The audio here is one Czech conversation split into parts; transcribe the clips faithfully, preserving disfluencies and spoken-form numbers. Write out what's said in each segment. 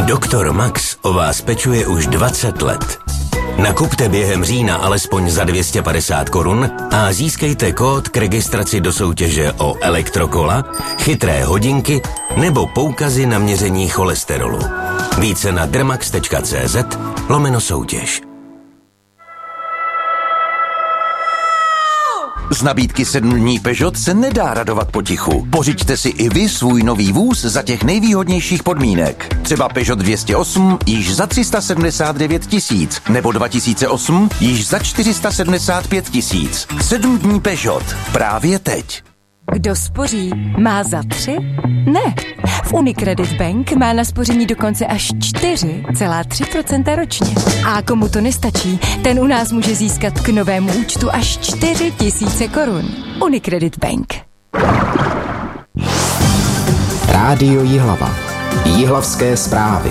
Doktor Max o vás pečuje už dvacet let. Nakupte během října alespoň za dvě stě padesát korun a získejte kód k registraci do soutěže o elektrokola, chytré hodinky nebo poukazy na měření cholesterolu. Více na dermax tečka cz lomeno soutěž. Z nabídky sedm dní Peugeot se nedá radovat potichu. Pořiďte si i vy svůj nový vůz za těch nejvýhodnějších podmínek. Třeba Peugeot dvě stě osm již za tři sta sedmdesát devět tisíc nebo dva tisíce osm již za čtyři sta sedmdesát pět tisíc. sedm dní Peugeot. Právě teď. Kdo spoří, má za tři? Ne. V Unicredit Bank má na spoření dokonce až čtyři celá tři procenta ročně. A komu to nestačí, ten u nás může získat k novému účtu až čtyři tisíce korun. Unicredit Bank. Rádio Jihlava. Jihlavské zprávy.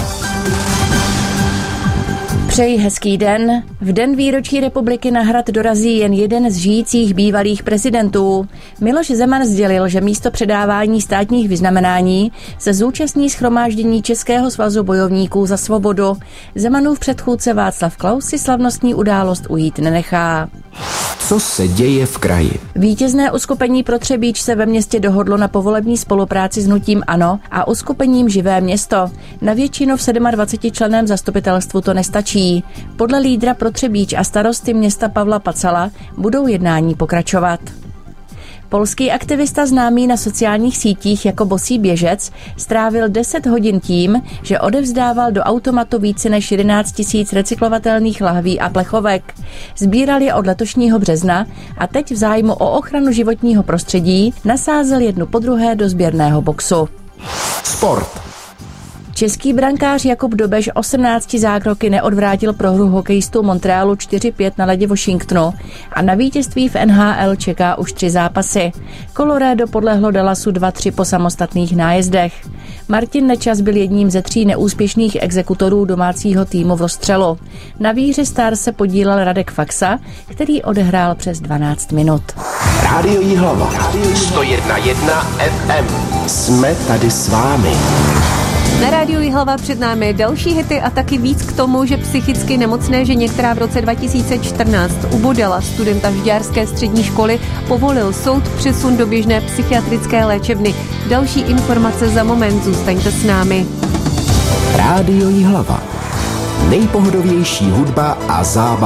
Přeji hezký den. V den výročí republiky na hrad dorazí jen jeden z žijících bývalých prezidentů. Miloš Zeman sdělil, že místo předávání státních vyznamenání se zúčastní shromáždění Českého svazu bojovníků za svobodu. Zemanův předchůdce Václav Klaus si slavnostní událost ujít nenechá. Co se děje v kraji? Vítězné uskupení pro Třebíč se ve městě dohodlo na povolební spolupráci s hnutím ANO a uskupením Živé město. Na většinu v dvacetisedmičlenném zastupitelstvu to nestačí. Podle lídra pro Třebíč a starosty města Pavla Pacala budou jednání pokračovat. Polský aktivista známý na sociálních sítích jako Bosý běžec strávil deset hodin tím, že odevzdával do automatu více než jedenáct tisíc recyklovatelných lahví a plechovek. Sbíral je od letošního března a teď v zájmu o ochranu životního prostředí nasázel jednu po druhé do sběrného boxu. Sport. Český brankář Jakub Dobeš osmnácti zákroky neodvrátil prohru hokejistů Montrealu čtyři pět na ledě Washingtonu a na vítězství v N H L čeká už tři zápasy. Colorado podlehlo Dallasu dva tři po samostatných nájezdech. Martin Nečas byl jedním ze tří neúspěšných exekutorů domácího týmu v rozstřelu. Na výhře Stars se podílel Radek Faxa, který odehrál přes dvanáct minut. Rádio Jihlava. sto jedna jedna F M. Jsme tady s vámi. Na rádiu Jihlava před námi další hity a taky víc k tomu, že psychicky nemocné ženě, která v roce dva tisíce čtrnáct ubodala studenta Žďárské střední školy, povolil soud přesun do běžné psychiatrické léčebny. Další informace za moment, zůstaňte s námi. Rádio Jihlava. Nejpohodovější hudba a zábava.